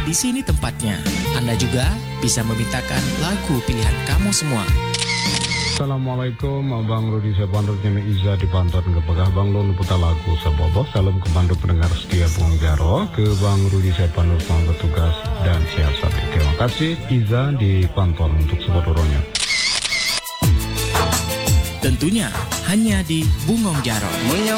di sini tempatnya. Anda juga bisa memintakan lagu pilihan kamu semua. Assalamualaikum, Abang Rudi Sepandut Nyami Iza di Pantor Ngepegah Bang Lon putar lagu Sabobo. Salam kepada pendengar setia Bung Jaro, ke Bang Rudi Sepandut selamat bertugas dan sehat selalu. Terima kasih Iza di Pantor untuk sebotoronya. Tentunya hanya di Bungong Jaro.